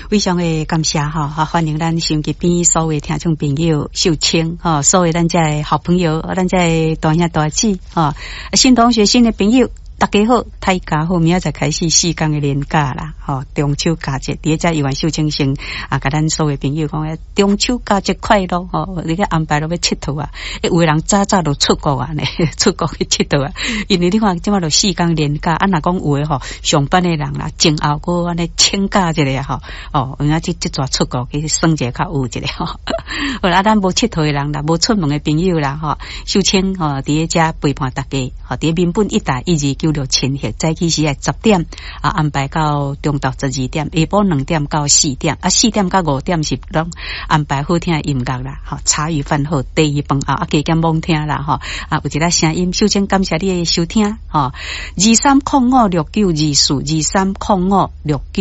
非常的感谢哈，欢迎咱收音机边所有听众朋友秀清哈，所有咱这好朋友，咱这大兄大姐哈，新同学新的朋友。大家好，大家好，明仔载开始4天的连假啦，吼，中秋佳节，第一只有完秀清先甲咱所有朋友讲，中秋佳节快乐吼，你个安排落要佚佗啊，有的人早就出国啊呢，出国去佚佗啊，因为你看即马就4天连假，若讲有诶吼，上班诶人啦，前后个安尼请假一下吼，有影即抓出国去耍者较有一下吼，好啦，咱无佚佗诶人啦，无出门诶朋友啦，吼，秀清吼，伫遮陪伴大家，吼，伫民本一带129千赫，早起时10点安排到中昼12点，下晡2点到4点，4点到5点是拢安排好听的音乐啦，吼，茶余饭后第一饭后加减罔听啦，吼，有一个声音，首先感谢你的收听，吼，23056924230569。